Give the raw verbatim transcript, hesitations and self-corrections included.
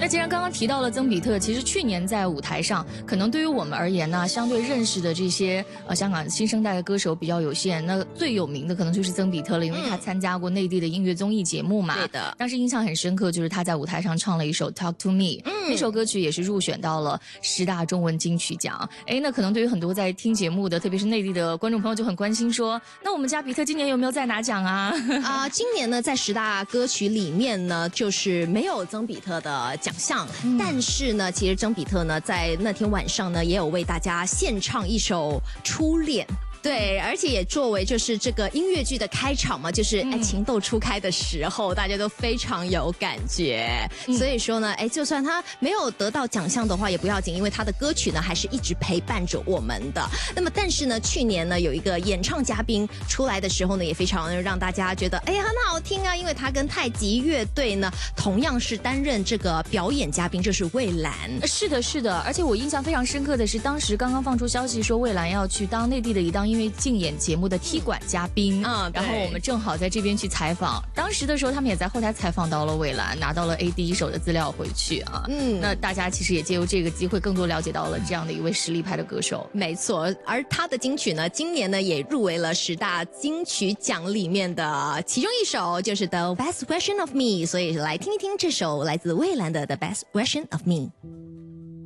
那既然刚刚提到了曾比特，其实去年在舞台上，可能对于我们而言呢，相对认识的这些呃香港新生代的歌手比较有限。那最有名的可能就是曾比特了，因为他参加过内地的音乐综艺节目嘛。 对的。 当时印象很深刻，就是他在舞台上唱了一首《Talk to Me》，嗯，那首歌曲也是入选到了十大中文金曲奖。哎，那可能对于很多在听节目的，特别是内地的观众朋友就很关心说，那我们家比特今年有没有在拿奖啊？ 啊、呃，今年呢，在十大歌曲里面呢，就是没有曾比特的奖项，嗯、但是呢，其实曾比特呢，在那天晚上呢，也有为大家献唱一首《初恋》。对，而且也作为就是这个音乐剧的开场嘛，就是哎情窦初开的时候，大家都非常有感觉。嗯、所以说呢，哎，就算他没有得到奖项的话也不要紧，因为他的歌曲呢还是一直陪伴着我们的。那么，但是呢，去年呢有一个演唱嘉宾出来的时候呢，也非常让大家觉得哎很好听啊，因为他跟太极乐队呢同样是担任这个表演嘉宾，就是蔚蓝。 是的，是的，而且我印象非常深刻的是，当时刚刚放出消息说蔚蓝要去当内地的一档因为竞演节目的踢馆嘉宾，嗯，然后我们正好在这边去采访，当时的时候他们也在后台采访到了蔚蓝，拿到了 A 第一手的资料回去啊，嗯，那大家其实也借由这个机会更多了解到了这样的一位实力派的歌手。 没错，而他的金曲呢，今年呢也入围了十大金曲奖里面的其中一首，就是 The Best Version of Me， 所以来听一听这首来自蔚蓝的 The Best Version of Me。